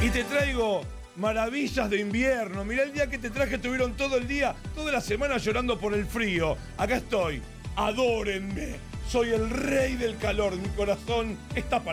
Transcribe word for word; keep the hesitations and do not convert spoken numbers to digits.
Y te traigo maravillas de invierno. Mirá el día que te traje, estuvieron todo el día, toda la semana llorando por el frío. Acá estoy. Adórenme. Soy el rey del calor. Mi corazón está para